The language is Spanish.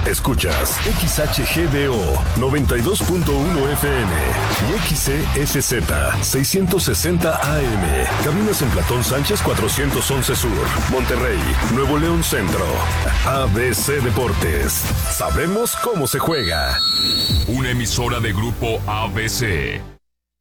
Escuchas XHGBO 92.1 FM y XEFZ 660 AM. Cabinas en Platón Sánchez 411 Sur, Monterrey, Nuevo León Centro. ABC Deportes. Sabemos cómo se juega. Una emisora de Grupo ABC.